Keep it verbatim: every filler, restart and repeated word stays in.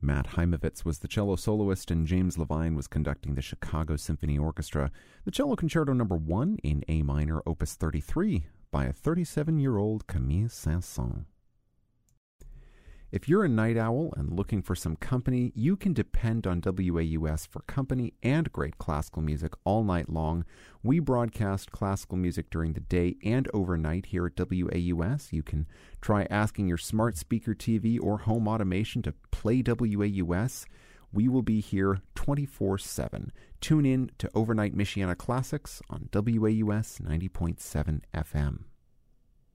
Matt Heimovitz was the cello soloist, and James Levine was conducting the Chicago Symphony Orchestra. The Cello Concerto Number one in A minor, Opus thirty-three, by a thirty-seven-year-old Camille Saint-Saëns. If you're a night owl and looking for some company, you can depend on W A U S for company and great classical music all night long. We broadcast classical music during the day and overnight here at W A U S. You can try asking your smart speaker T V or home automation to play W A U S. We will be here twenty-four seven. Tune in to Overnight Michiana Classics on W A U S ninety point seven F M.